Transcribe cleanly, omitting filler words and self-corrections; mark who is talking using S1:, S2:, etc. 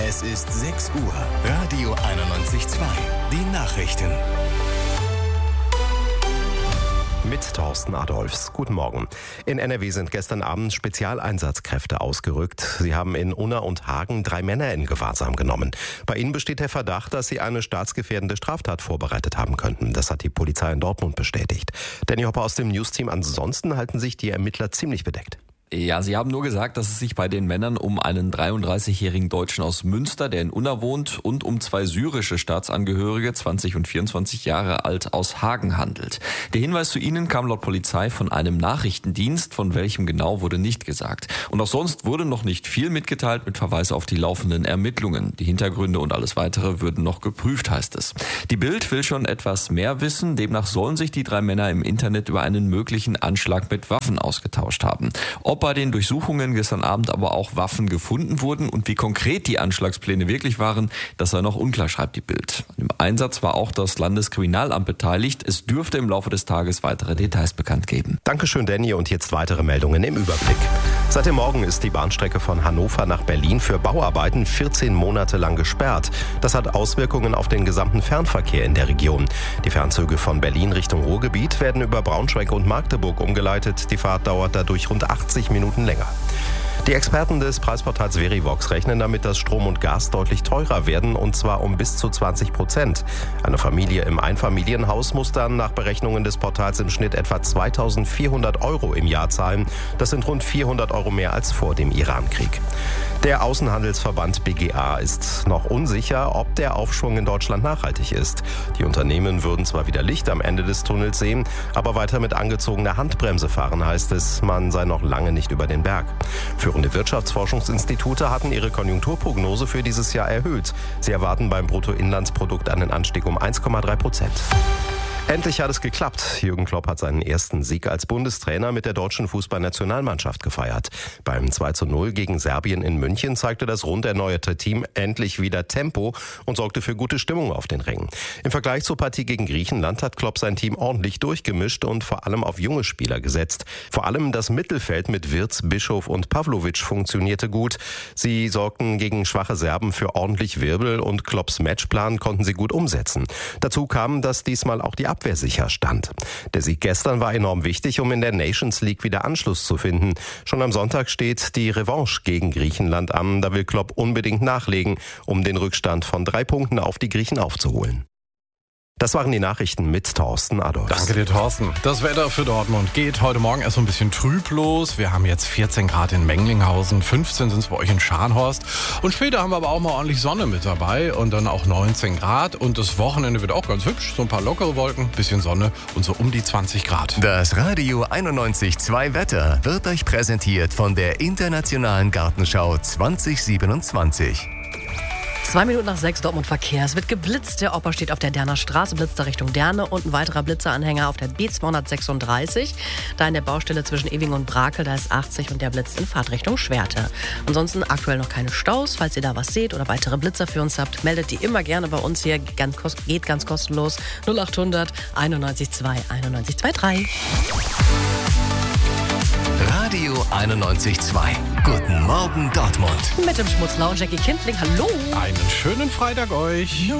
S1: Es ist 6 Uhr. Radio 91.2. Die Nachrichten.
S2: Mit Thorsten Adolfs. Guten Morgen. In NRW sind gestern Abend Spezialeinsatzkräfte ausgerückt. Sie haben in Unna und Hagen 3 Männer in Gewahrsam genommen. Bei ihnen besteht der Verdacht, dass sie eine staatsgefährdende Straftat vorbereitet haben könnten. Das hat die Polizei in Dortmund bestätigt. Danny Hopper aus dem Newsteam. Ansonsten halten sich die Ermittler ziemlich bedeckt.
S3: Ja, sie haben nur gesagt, dass es sich bei den Männern um einen 33-jährigen Deutschen aus Münster, der in Unna wohnt, und um 2 syrische Staatsangehörige, 20 und 24 Jahre alt, aus Hagen handelt. Der Hinweis zu ihnen kam laut Polizei von einem Nachrichtendienst, von welchem genau wurde nicht gesagt. Und auch sonst wurde noch nicht viel mitgeteilt mit Verweis auf die laufenden Ermittlungen. Die Hintergründe und alles Weitere würden noch geprüft, heißt es. Die Bild will schon etwas mehr wissen. Demnach sollen sich die 3 Männer im Internet über einen möglichen Anschlag mit Waffen ausgetauscht haben. Ob bei den Durchsuchungen gestern Abend aber auch Waffen gefunden wurden und wie konkret die Anschlagspläne wirklich waren, das sei noch unklar, schreibt die Bild. Im Einsatz war auch das Landeskriminalamt beteiligt. Es dürfte im Laufe des Tages weitere Details bekannt geben.
S2: Dankeschön, Danny. Und jetzt weitere Meldungen im Überblick. Seit dem Morgen ist die Bahnstrecke von Hannover nach Berlin für Bauarbeiten 14 Monate lang gesperrt. Das hat Auswirkungen auf den gesamten Fernverkehr in der Region. Die Fernzüge von Berlin Richtung Ruhrgebiet werden über Braunschweig und Magdeburg umgeleitet. Die Fahrt dauert dadurch rund 80 Minuten länger. Die Experten des Preisportals Verivox rechnen damit, dass Strom und Gas deutlich teurer werden, und zwar um bis zu 20%. Eine Familie im Einfamilienhaus muss dann nach Berechnungen des Portals im Schnitt etwa 2.400 € im Jahr zahlen. Das sind rund 400 € mehr als vor dem Irankrieg. Der Außenhandelsverband BGA ist noch unsicher, ob der Aufschwung in Deutschland nachhaltig ist. Die Unternehmen würden zwar wieder Licht am Ende des Tunnels sehen, aber weiter mit angezogener Handbremse fahren, heißt es. Man sei noch lange nicht über den Berg. Führende Wirtschaftsforschungsinstitute hatten ihre Konjunkturprognose für dieses Jahr erhöht. Sie erwarten beim Bruttoinlandsprodukt einen Anstieg um 1,3%. Endlich hat es geklappt. Jürgen Klopp hat seinen ersten Sieg als Bundestrainer mit der deutschen Fußballnationalmannschaft gefeiert. Beim 2:0 gegen Serbien in München zeigte das rund erneuerte Team endlich wieder Tempo und sorgte für gute Stimmung auf den Rängen. Im Vergleich zur Partie gegen Griechenland hat Klopp sein Team ordentlich durchgemischt und vor allem auf junge Spieler gesetzt. Vor allem das Mittelfeld mit Wirtz, Bischof und Pavlovic funktionierte gut. Sie sorgten gegen schwache Serben für ordentlich Wirbel und Klopps Matchplan konnten sie gut umsetzen. Dazu kam, dass diesmal auch die Abwehr sicher stand. Der Sieg gestern war enorm wichtig, um in der Nations League wieder Anschluss zu finden. Schon am Sonntag steht die Revanche gegen Griechenland an. Da will Klopp unbedingt nachlegen, um den Rückstand von 3 Punkten auf die Griechen aufzuholen. Das waren die Nachrichten mit Thorsten Adolfs.
S4: Danke dir, Thorsten. Das Wetter für Dortmund geht heute Morgen erst so ein bisschen trüb los. Wir haben jetzt 14 Grad in Menglinghausen, 15 sind es bei euch in Scharnhorst. Und später haben wir aber auch mal ordentlich Sonne mit dabei und dann auch 19 Grad. Und das Wochenende wird auch ganz hübsch. So ein paar lockere Wolken, bisschen Sonne und so um die 20 Grad.
S1: Das Radio 91.2 Wetter wird euch präsentiert von der Internationalen Gartenschau 2027.
S5: 2 Minuten nach 6, Dortmund Verkehr. Es wird geblitzt. Der Opa steht auf der Derner Straße, blitzt da Richtung Derne, und ein weiterer Blitzeranhänger auf der B236. Da in der Baustelle zwischen Ewing und Brakel, da ist 80 und der blitzt in Fahrtrichtung Schwerte. Ansonsten aktuell noch keine Staus. Falls ihr da was seht oder weitere Blitzer für uns habt, meldet die immer gerne bei uns hier. Geht ganz kostenlos. 0800 91.2 91.23.
S1: Radio 91.2. Guten Morgen, Dortmund.
S5: Mit dem Schmutzlau Jackie Kindling. Hallo.
S4: Einen schönen Freitag euch.